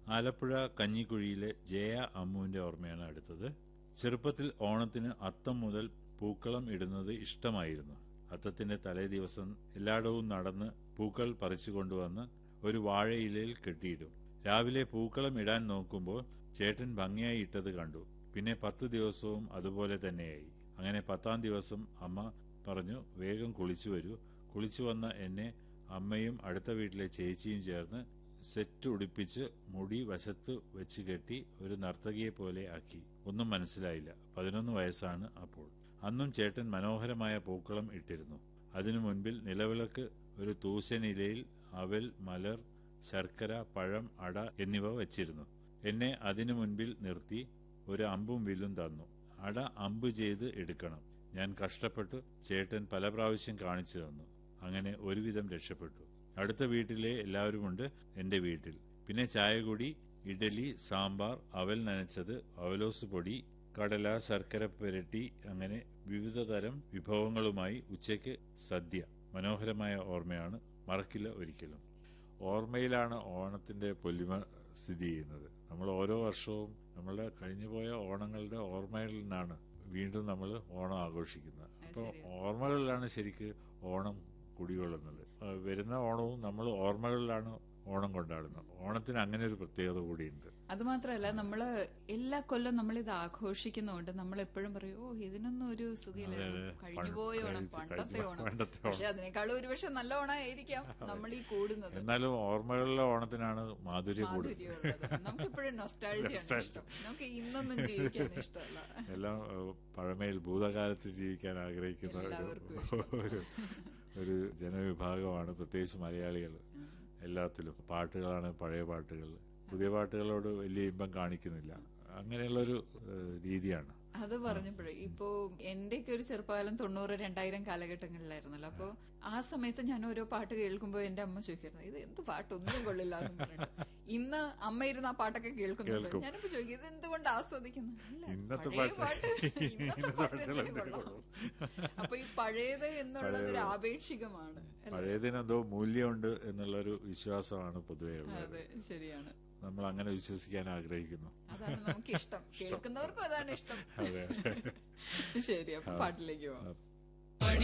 ആലപ്പുഴ കഞ്ഞിക്കുഴിയിലെ ജയ അമ്മുവിന്റെ ഓർമ്മയാണ് അടുത്തത്. ചെറുപ്പത്തിൽ ഓണത്തിന് അത്തം മുതൽ പൂക്കളം ഇടുന്നത് ഇഷ്ടമായിരുന്നു. അത്തത്തിന്റെ തലേ ദിവസം എല്ലായിടവും നടന്ന് പൂക്കൾ പറിച്ചുകൊണ്ടുവന്ന് ഒരു വാഴയിലയിൽ കെട്ടിയിടും. രാവിലെ പൂക്കളം ഇടാൻ നോക്കുമ്പോൾ ചേട്ടൻ ഭംഗിയായി ഇട്ടത് കണ്ടു. പിന്നെ 10 ദിവസവും അതുപോലെ തന്നെയായി. അങ്ങനെ 10ാം ദിവസം അമ്മ പറഞ്ഞു, വേഗം കുളിച്ചു വരൂ. കുളിച്ചു വന്ന എന്നെ അമ്മയും അടുത്ത വീട്ടിലെ ചേച്ചിയും ചേർന്ന് സെറ്റ് ഉടുപ്പിച്ച് മുടി വശത്ത് വെച്ച് കെട്ടി ഒരു നർത്തകിയെ പോലെ ആക്കി. ഒന്നും മനസ്സിലായില്ല. 11 വയസ്സാണ് അപ്പോൾ. അന്നും ചേട്ടൻ മനോഹരമായ പൂക്കളം ഇട്ടിരുന്നു. അതിനു മുൻപിൽ നിലവിളക്ക്, ഒരു തൂശനിലയിൽ അവൽ, മലർ, ശർക്കര, പഴം, അട എന്നിവ വച്ചിരുന്നു. എന്നെ അതിനു മുൻപിൽ നിർത്തി ഒരു അമ്പും വില്ലും തന്നു. അട അമ്പ് ചെയ്ത് എടുക്കണം. ഞാൻ കഷ്ടപ്പെട്ടു. ചേട്ടൻ പല പ്രാവശ്യം കാണിച്ചു തന്നു. അങ്ങനെ ഒരുവിധം രക്ഷപ്പെട്ടു. അടുത്ത വീട്ടിലെ എല്ലാവരുമുണ്ട് എന്റെ വീട്ടിൽ. പിന്നെ ചായകുടി, ഇഡലി, സാമ്പാർ, അവൽ നനച്ചത്, അവലോസ് പൊടി, കടല, ശർക്കര പുരട്ടി, അങ്ങനെ വിവിധ തരം വിഭവങ്ങളുമായി ഉച്ചയ്ക്ക് സദ്യ. മനോഹരമായ ഓർമ്മയാണ്, മറക്കില്ല ഒരിക്കലും. ഓർമ്മയിലാണ് ഓണത്തിന്റെ പൊലിമ സ്ഥിതി ചെയ്യുന്നത്. നമ്മൾ ഓരോ വർഷവും നമ്മളുടെ കഴിഞ്ഞുപോയ ഓണങ്ങളുടെ ഓർമ്മകളിൽ നിന്നാണ് വീണ്ടും നമ്മൾ ഓണം ആഘോഷിക്കുന്നത്. അപ്പോൾ ഓർമ്മകളിലാണ് ശരിക്ക് ഓണം കുടികൊള്ളുന്നത്. വരുന്ന ഓണവും നമ്മൾ ഓർമ്മകളിലാണ് ഓണം കൊണ്ടാടുന്നത്. ഓണത്തിന് അങ്ങനെ ഒരു പ്രത്യേകത കൂടിയുണ്ട്. അതുമാത്രമല്ല, നമ്മള് എല്ലാ കൊല്ലം നമ്മളിത് ആഘോഷിക്കുന്നതുകൊണ്ട് നമ്മൾ എപ്പോഴും പറയും, ഓ ഇതിനൊന്നും ഒരു സുഖമില്ല, കഴിഞ്ഞുപോയ ഓണം, പണ്ടത്തെ ഓണം. പക്ഷെ അതിനേക്കാളും ഒരുപക്ഷെ നല്ല ഓണമായിരിക്കാം നമ്മൾ ഈ കൂടുന്നത്. എന്നാലും ഓർമ്മകളിലെ ഓണത്തിനാണ് മാധുര്യം മാധുര്യമുള്ളത്. നമുക്ക് എപ്പോഴും നൊസ്റ്റാൾജിയാണ് ഇഷ്ടം. നമുക്ക് ഇന്നൊന്നും ജീവിക്കാൻ ഇഷ്ടമല്ല. എല്ലാം പഴമയിൽ ഭൂതകാലത്ത് ജീവിക്കാൻ ആഗ്രഹിക്കുന്ന ഒരു ജനവിഭാഗമാണ് പ്രത്യേകിച്ച് മലയാളികൾ. എല്ലാത്തിലും പാട്ടുകളാണ് പഴയ പാട്ടുകൾ. പുതിയ പാട്ടുകളോട് വലിയ ഇമ്പം കാണിക്കുന്നില്ല. അങ്ങനെയുള്ളൊരു രീതിയാണ്. അത് പറഞ്ഞപ്പോഴേ, ഇപ്പോ എന്റെയൊക്കെ ഒരു ചെറുപ്പകാലം 90, 2000 കാലഘട്ടങ്ങളിലായിരുന്നല്ലോ. അപ്പൊ ആ സമയത്ത് ഞാൻ ഓരോ പാട്ട് കേൾക്കുമ്പോ എന്റെ അമ്മ ചോദിക്കുന്നു, ഇത് എന്ത് പാട്ടൊന്നും കൊള്ളില്ല എന്ന് പറഞ്ഞിട്ട്. ഇന്ന് അമ്മ ഇരുന്ന് ആ പാട്ടൊക്കെ കേൾക്കുന്നുണ്ട്. ഞാനിപ്പോ ചോദിക്കും, ഇത് എന്തുകൊണ്ട് ആസ്വദിക്കുന്നു? അപ്പൊ ഈ പഴയത് എന്നുള്ളത് ഒരു ആപേക്ഷികമാണ്. പഴയതിനെന്തോ മൂല്യമുണ്ട് എന്നുള്ളൊരു വിശ്വാസമാണ് പൊതുവെ ഉള്ളത്. അതെ, ശരിയാണ്. നമ്മൾ അങ്ങനെ വിശ്വസിക്കാൻ ആഗ്രഹിക്കുന്നു. അതാണ് നമുക്ക് ഇഷ്ടം. കേൾക്കുന്നവർക്കും അതാണ് ഇഷ്ടം. ശരി, അപ്പൊ പാട്ടിലേക്ക് പോവാം.